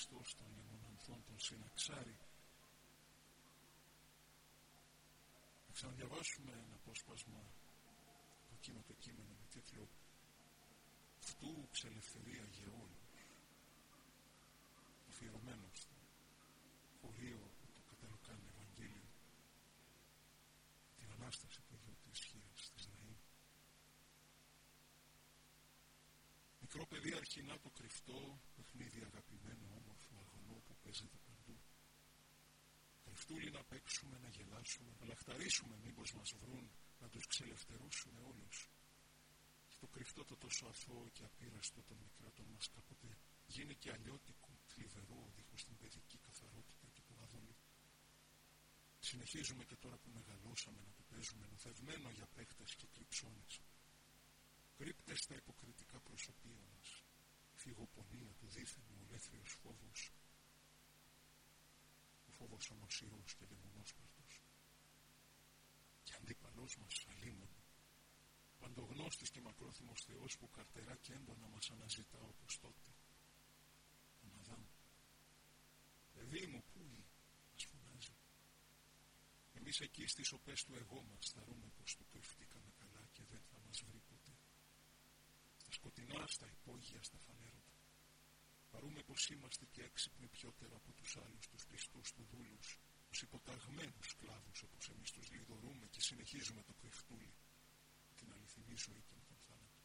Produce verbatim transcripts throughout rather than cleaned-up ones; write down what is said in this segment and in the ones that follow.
Χριστός των λεμονανθών τον συναξάρει. Να ξαναδιαβάσουμε ένα απόσπασμα από εκείνο το κείμενο με τίτλο «Αυτού ξελευθερία για όλους», αφιερωμένο στο χωρίο που το καταλουκάνει Ευαγγέλιο, την Ανάσταση του Αγίου της Χήρας της Ναΐν. Μικρό παιδί αρχινά το κρυφτό, παιχνίδι αγαπημένο, όμορφο, αγωνό που παίζεται παντού. Κρυφτούλι να παίξουμε, να γελάσουμε, να λαχταρίσουμε μήπως μας βρουν, να τους ξελευθερώσουμε όλους. Και το κρυφτό το τόσο αθώο και απείραστο των μικράτων μας κάποτε γίνει και αλλιώτικο, θλιβερό, δίχως την παιδική καθαρότητα και το άδολο. Συνεχίζουμε και τώρα που μεγαλώσαμε να το παίζουμε νοθευμένο για παίχτες και κλειψώνες. Κρύπτες στα υποκριτικά προσωπία μας, φυγοπονία του δίθεν, ο ολέθριος φόβος, ο φόβος ομοσιρός και δαιμονόσπαρτος. Και αντίπαλός μας αλίμονο, παντογνώστης και μακρόθυμος Θεός που καρτερά και έντονα μας αναζητά όπως τότε. Τον Αδάμ. «Παιδί μου, πού είναι?» μας φωνάζει. Εμείς εκεί στις σοπές του εγώ μας θαρούμε πως του κρυφτήκαμε καλά και δεν θα μας βρει ποτέ. Στα σκοτεινά, στα υπόγεια, στα φανέρωτα. Παρούμε πως είμαστε και έξυπνοι πιότερο από τους άλλους, τους πιστούς του δούλους, τους υποταγμένους σκλάβους όπως εμείς τους λιδωρούμε και συνεχίζουμε το κρυφτούλι, την αληθινή ζωή και με τον θάνατο.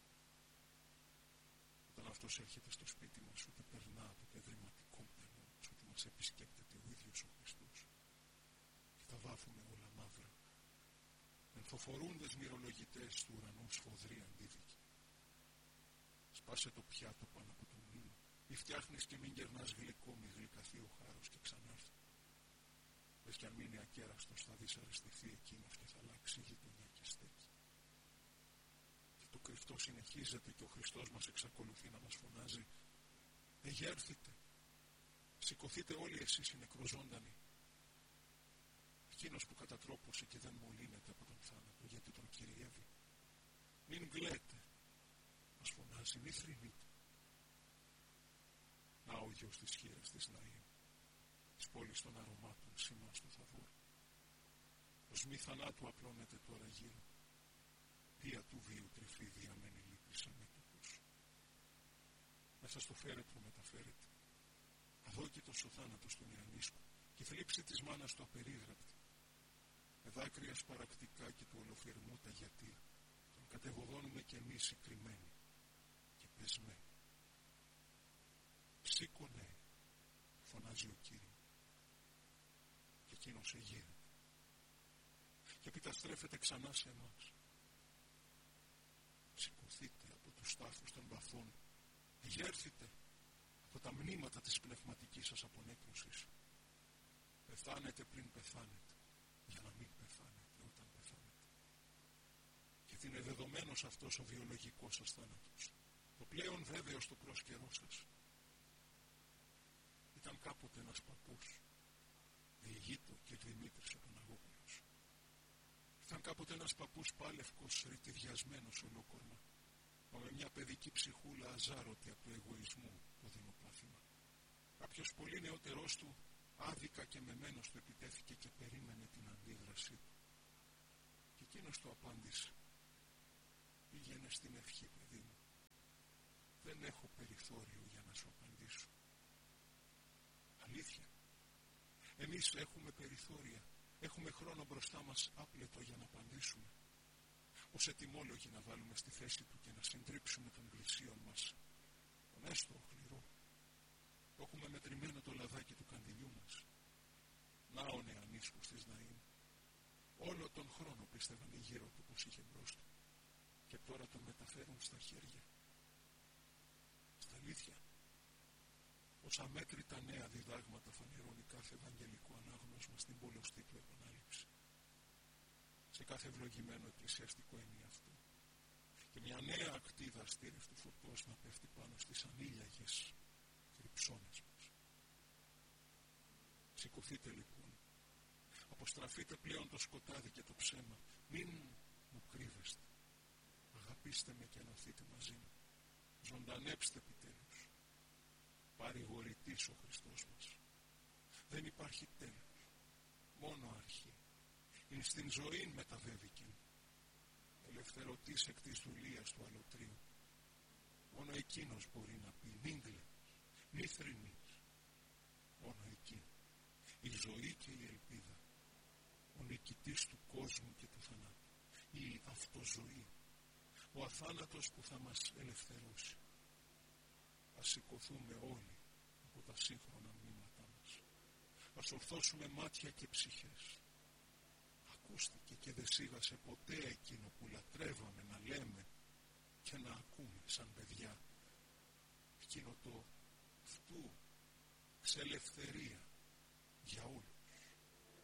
Όταν αυτός έρχεται στο σπίτι μας, ούτε περνά από το εδρυματικό μυαλό μας, ούτε μας επισκέπτεται ο ίδιος ο Χριστός. Και τα βάφουμε όλα μαύρα. Ενθοφορούντες μυρολογητές του ουρανού σφοδροί αντίδικοι. Σπάσε το πιάτο πάνω από το μνήμα, ή φτιάχνεις και μην κερνάς γλυκό, μη γλυκαθεί ο χάρος και ξανάρθει. Πες κι αν μείνει ακέραστος θα δυσαρεστηθεί εκείνος και θα αλλάξει γειτονιά και στέκει. Και το κρυφτό συνεχίζεται και ο Χριστός μας εξακολουθεί να μας φωνάζει «Εγέρθητε, σηκωθείτε όλοι εσείς οι νεκροζώντανοι». Εκείνος που κατατρόπωσε και δεν μολύνεται από τον θάνατο γιατί τον κυριεύει. «Μην γλέτε», μας φωνάζει, «μη θρηνείτε». Να ο γιος της Χήρας της Ναΐν, της πόλης των αρωμάτων, σήμα στο Θαβόρ. Το σμί θανάτου απλώνεται τώρα γύρω. Δια του βίου τρυφή διαμένη λύπης αμέτωχος. Μέσα στο φέρετρο μεταφέρεται. Αδόκητος ο θάνατος των Ιαννίσκου και η θλίψη της μάνας του απερίγραπτη. Με δάκρυα σπαρακτικά και του ολοφυρμού τα γιατί τον κατεβοδώνουμε κι εμείς οι κρυμμένοι και πεσμένοι. «Σήκωνε», φωνάζει ο Κύριος. Και εκείνος εγείρεται και επιταστρέφεται ξανά σε εμάς. Σηκωθείτε από τους τάφους των βαθών, εγέρθητε από τα μνήματα της πνευματικής σας απονέκρουσης. Πεθάνετε πριν πεθάνετε, για να μην πεθάνετε όταν πεθάνετε. Γιατί είναι δεδομένος αυτός ο βιολογικός σας θάνατος, το πλέον βέβαιο στο πρόσκαιρό σας. Ήταν κάποτε ένας παππούς, διηγείτο και Δημήτρης ο Παναγόπουλος. Ήταν κάποτε ένας παππούς πάλευκος, ρητιδιασμένος ολόκορμα, μα με μια παιδική ψυχούλα αζάρωτη από του εγωισμού το δεινοπάθημα. Κάποιος πολύ νεότερός του, άδικα και μεμένος του επιτέθηκε και περίμενε την αντίδρασή του. Και εκείνος του απάντησε, «Πήγαινε στην ευχή, παιδί μου. Δεν έχω περιθώριο για να σου απαντήσω». Αλήθεια. Εμείς έχουμε περιθώρια. Έχουμε χρόνο μπροστά μας άπλετο για να απαντήσουμε. Ως ετοιμόλογοι να βάλουμε στη θέση του και να συντρίψουμε τον πλησίον μας. Τον έστω οχληρό. Το έχουμε μετρημένο το λαδάκι του καντιλιού μας. Να ο νεανίσκος της Ναΐν. Όλο τον χρόνο πίστευαν γύρω του πως είχε μπρος του. Και τώρα τον μεταφέρουν στα χέρια. Στα αλήθεια. Ως αμέτρητα νέα διδάγματα φανερώνει κάθε ευαγγελικό ανάγνωσμα στην πολλωστή του επανάληψη. Σε κάθε ευλογημένο εκκλησιαστικό ενιαυτό. Και μια νέα ακτίδα αστήρευτου φωτός να πέφτει πάνω στις ανήλιαγες κρυψώνες μας. Σηκωθείτε λοιπόν. Αποστραφείτε πλέον το σκοτάδι και το ψέμα. Μην μου κρύβεστε. Αγαπήστε με και ενωθείτε μαζί μου. Ζωντανέψτε επιτέλους. παρηγορητής ο Χριστός μας. Δεν υπάρχει τέλος, μόνο αρχή. Είναι στην ζωή μεταβέβηκεν, ελευθερωτής εκ της δουλείας του αλωτρίου. Μόνο εκείνος μπορεί να πει μην κλαις, μη θρηνείς. Μόνο εκείνος, η ζωή και η ελπίδα, ο νικητής του κόσμου και του θανάτου, η αυτοζωή, ο αθάνατος που θα μας ελευθερώσει. Ας σηκωθούμε όλοι από τα σύγχρονα μνήματά μας. Ας ορθώσουμε μάτια και ψυχές. Ακούστηκε και δεν σίγασε ποτέ εκείνο που λατρεύαμε να λέμε και να ακούμε σαν παιδιά. Εκείνο το αυτού σε ελευθερία για όλους.